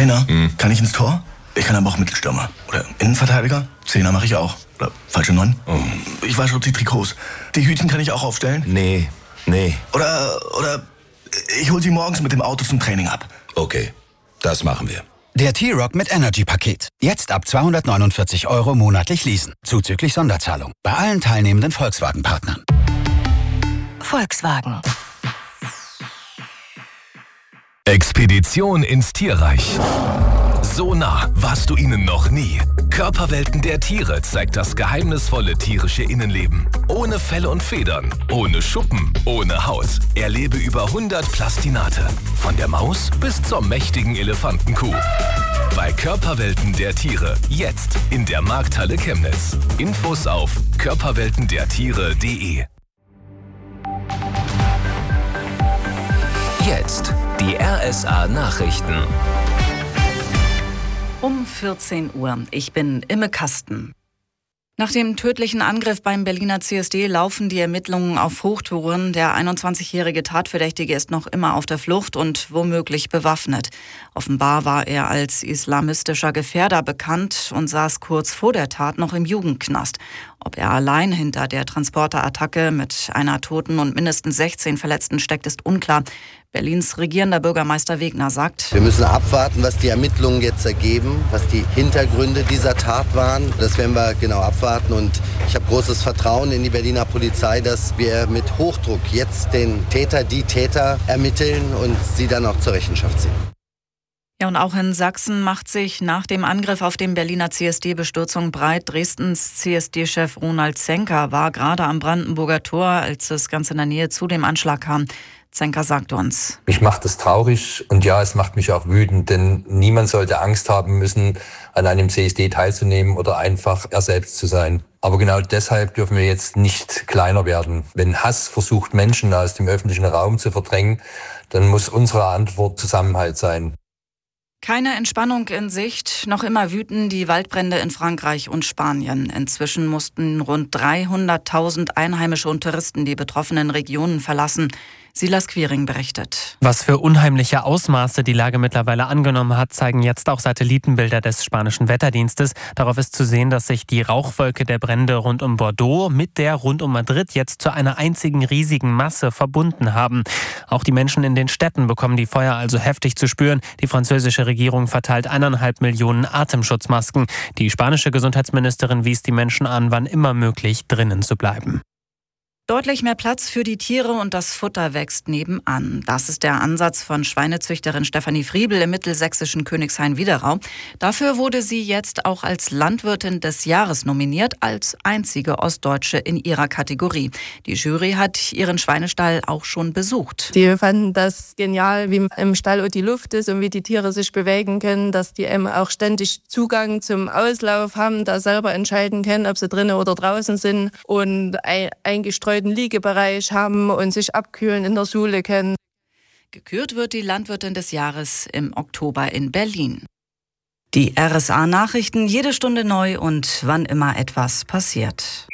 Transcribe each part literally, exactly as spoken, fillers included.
Trainer, Hm. kann ich ins Tor? Ich kann aber auch Mittelstürmer. Oder Innenverteidiger? Zehner mache ich auch. Oder falsche Neun? Oh. Ich wasche die Trikots. Die Hütchen kann ich auch aufstellen? Nee, nee. Oder, oder ich hol sie morgens mit dem Auto zum Training ab. Okay, das machen wir. Der T-Rock mit Energy-Paket. Jetzt ab zweihundertneunundvierzig Euro monatlich leasen. Zuzüglich Sonderzahlung. Bei allen teilnehmenden Volkswagen-Partnern. Volkswagen. Expedition ins Tierreich. So nah warst du ihnen noch nie. Körperwelten der Tiere zeigt das geheimnisvolle tierische Innenleben. Ohne Felle und Federn, ohne Schuppen, ohne Haut. Erlebe über hundert Plastinate. Von der Maus bis zur mächtigen Elefantenkuh. Bei Körperwelten der Tiere. Jetzt in der Markthalle Chemnitz. Infos auf körperweltendertiere punkt de. Jetzt die R S A-Nachrichten. Um vierzehn Uhr. Ich bin Imme Kasten. Nach dem tödlichen Angriff beim Berliner C S D laufen die Ermittlungen auf Hochtouren. Der einundzwanzigjährige Tatverdächtige ist noch immer auf der Flucht und womöglich bewaffnet. Offenbar war er als islamistischer Gefährder bekannt und saß kurz vor der Tat noch im Jugendknast. Ob er allein hinter der Transporterattacke mit einer Toten und mindestens sechzehn Verletzten steckt, ist unklar. Berlins regierender Bürgermeister Wegner sagt: Wir müssen abwarten, was die Ermittlungen jetzt ergeben, was die Hintergründe dieser Tat waren. Das werden wir genau abwarten und ich habe großes Vertrauen in die Berliner Polizei, dass wir mit Hochdruck jetzt den Täter, die Täter ermitteln und sie dann auch zur Rechenschaft ziehen. Ja, und auch in Sachsen macht sich nach dem Angriff auf den Berliner C S D-Bestürzung breit. Dresdens C S D-Chef Ronald Zenker war gerade am Brandenburger Tor, als es ganz in der Nähe zu dem Anschlag kam. Zenker sagt uns: Mich macht es traurig und ja, es macht mich auch wütend, denn niemand sollte Angst haben müssen, an einem C S D teilzunehmen oder einfach er selbst zu sein. Aber genau deshalb dürfen wir jetzt nicht kleiner werden. Wenn Hass versucht, Menschen aus dem öffentlichen Raum zu verdrängen, dann muss unsere Antwort Zusammenhalt sein. Keine Entspannung in Sicht. Noch immer wüten die Waldbrände in Frankreich und Spanien. Inzwischen mussten rund dreihunderttausend Einheimische und Touristen die betroffenen Regionen verlassen. Silas Quiring berichtet. Was für unheimliche Ausmaße die Lage mittlerweile angenommen hat, zeigen jetzt auch Satellitenbilder des spanischen Wetterdienstes. Darauf ist zu sehen, dass sich die Rauchwolke der Brände rund um Bordeaux mit der rund um Madrid jetzt zu einer einzigen riesigen Masse verbunden haben. Auch die Menschen in den Städten bekommen die Feuer also heftig zu spüren. Die französische Regierung verteilt eineinhalb Millionen Atemschutzmasken. Die spanische Gesundheitsministerin wies die Menschen an, wann immer möglich drinnen zu bleiben. Deutlich mehr Platz für die Tiere und das Futter wächst nebenan. Das ist der Ansatz von Schweinezüchterin Stefanie Friebel im mittelsächsischen Königshain-Widerau. Dafür wurde sie jetzt auch als Landwirtin des Jahres nominiert, als einzige Ostdeutsche in ihrer Kategorie. Die Jury hat ihren Schweinestall auch schon besucht. Die fanden das genial, wie im Stall die Luft ist und wie die Tiere sich bewegen können, dass die eben auch ständig Zugang zum Auslauf haben, da selber entscheiden können, ob sie drinnen oder draußen sind und eingestreut Liegebereich haben und sich abkühlen in der Schule können. Gekürt wird die Landwirtin des Jahres im Oktober in Berlin. Die R S A-Nachrichten jede Stunde neu und wann immer etwas passiert.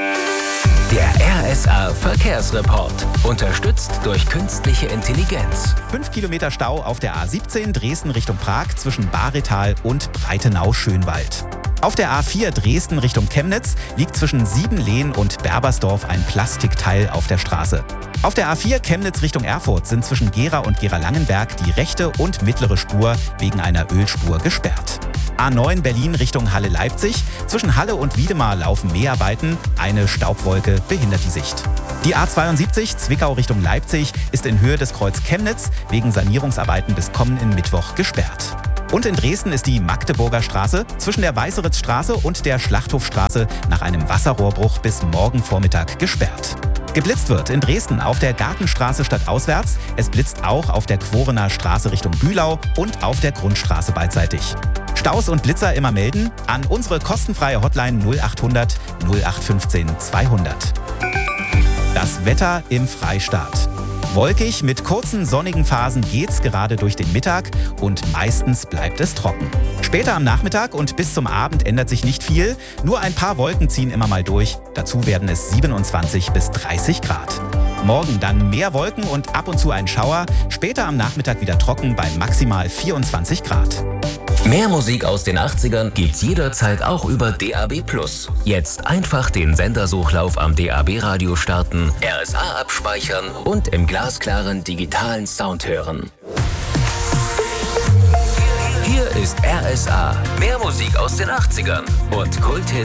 Der R S A-Verkehrsreport. Unterstützt durch künstliche Intelligenz. Fünf Kilometer Stau auf der A siebzehn Dresden Richtung Prag zwischen Baretal und Breitenau-Schönwald. Auf der A vier Dresden Richtung Chemnitz liegt zwischen Siebenlehn und Berbersdorf ein Plastikteil auf der Straße. Auf der A vier Chemnitz Richtung Erfurt sind zwischen Gera und Gera-Langenberg die rechte und mittlere Spur wegen einer Ölspur gesperrt. A neun Berlin Richtung Halle-Leipzig. Zwischen Halle und Wiedemar laufen Mäharbeiten. Eine Staubwolke behindert die Sicht. Die A zweiundsiebzig Zwickau Richtung Leipzig ist in Höhe des Kreuz Chemnitz wegen Sanierungsarbeiten bis kommenden Mittwoch gesperrt. Und in Dresden ist die Magdeburger Straße zwischen der Weißeritzstraße und der Schlachthofstraße nach einem Wasserrohrbruch bis morgen Vormittag gesperrt. Geblitzt wird in Dresden auf der Gartenstraße stadtauswärts. Es blitzt auch auf der Quorener Straße Richtung Bühlau und auf der Grundstraße beidseitig. Staus und Blitzer immer melden an unsere kostenfreie Hotline null achthundert null acht fünfzehn zweihundert. Das Wetter im Freistaat. Wolkig mit kurzen sonnigen Phasen geht's gerade durch den Mittag und meistens bleibt es trocken. Später am Nachmittag und bis zum Abend ändert sich nicht viel. Nur ein paar Wolken ziehen immer mal durch. Dazu werden es siebenundzwanzig bis dreißig Grad. Morgen dann mehr Wolken und ab und zu ein Schauer. Später am Nachmittag wieder trocken bei maximal vierundzwanzig Grad. Mehr Musik aus den achtzigern gibt's jederzeit auch über D A B plus. Jetzt einfach den Sendersuchlauf am D A B-Radio starten, R S A abspeichern und im glasklaren digitalen Sound hören. Hier ist R S A. Mehr Musik aus den achtzigern und Kulthits